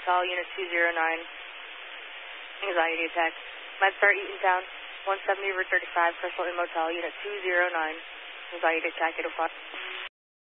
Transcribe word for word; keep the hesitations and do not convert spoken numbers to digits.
Motel, Unit two zero nine. Anxiety attack. MedStar Eatontown, one seventy over thirty-five, Crystal Inn Motel, Unit two zero nine. Anxiety attack, eight oh five.